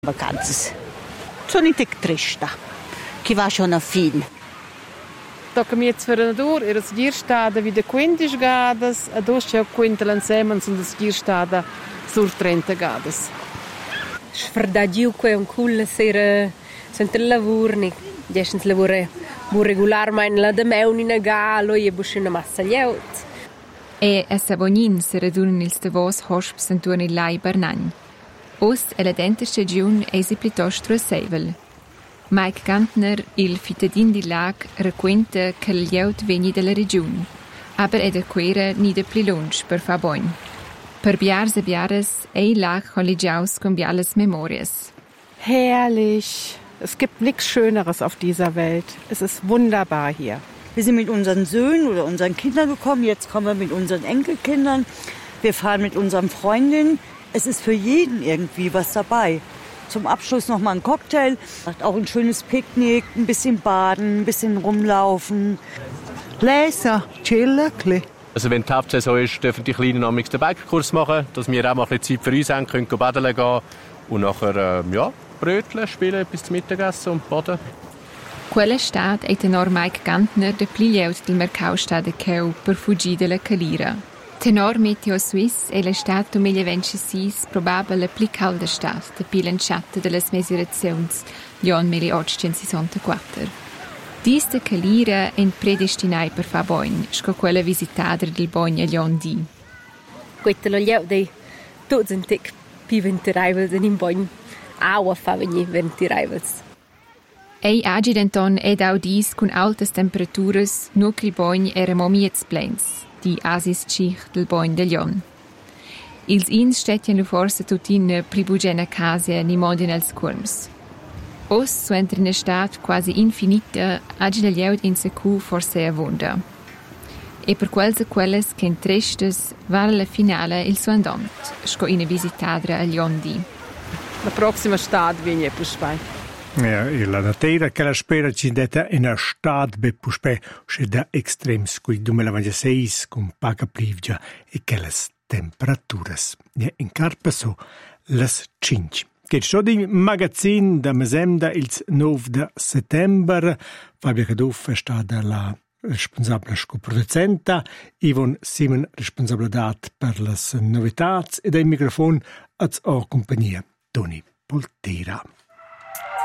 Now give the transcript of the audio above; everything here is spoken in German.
Vacanze. Sono in trista, che va schon a fin. Tocca mi jetzt verenadur, era sghirstada wieder 15 gadas, a dos c'è quinta l'insieme sono sghirstada sur 30 gadas. Sfrdagiu que un culla sera senza lavoro, ni descens lavora bu regularmente la de meun in a galo e buscina massa lieut. E a Savognin si radunan ils davos hosps intorno il lai Bernagn. Os è la dente stagione eisi piuttosto seivel. Mike Gantner, il cittadin di lag, racconta che il lieut veni dalla regione, aber è da quera ni da pli lunch per fa bogn. Per biars e biares è il lag collegiaus con biales memorias. Herrlich! Es gibt nichts Schöneres auf dieser Welt. Es ist wunderbar hier. Wir sind mit unseren Söhnen oder unseren Kindern gekommen, jetzt kommen wir mit unseren Enkelkindern. Wir fahren mit unseren Freundinnen. Es ist für jeden irgendwie was dabei. Zum Abschluss noch mal ein Cocktail, auch ein schönes Picknick, ein bisschen baden, ein bisschen rumlaufen. Lesen, chillen. Also wenn die Hauptsaison ist, dürfen die Kleinen am den Bikerkurs machen, dass wir auch mal ein bisschen Zeit für uns haben, können baden gehen und nachher Brötchen spielen, bis zum Mittagessen und baden. Quella stat è tenor Mike Gantner de pli lieut del mercau stada cheu per fuggir della calira. Tenor Meteo Suisse è la stat 2026 probabile la pli calda stat de pi lanciata delle misurazions Jon 1864. Dis de calira è predestinai per fa bogn, sco quella visitata del bogn a Jon di. Quetta lo lieut dei tots en tic pi ventirivals in bogn. Aua fa venir ventirivals. Ei agi denton ed audis con altas temperaturas no che il bogn era momiets plens, di asis cich del bogn de Lion. Ils ins stettiano forse tutin pribugena casa ni modin als curms. Os su entri in stat quasi infinita agi del lieut in secu forse a wunda. E per quelles che intrestes vale la finale il suo andont, sco in visitadra a Lion di. La prossima stat viene più spai. Ja, e la natera che la spera ci detta in a stat be puspe c'è da extrems qui 2026 con paga plivgia e che las temperaturas ja in carpa so las 5. Che sto di magazin da mesemda il 9 de settembre Fabio Caduff sta la responsabile scoproducenta Ivon Simon responsabilitat per las novitats e dai microfon az o compagnia Toni Poltera.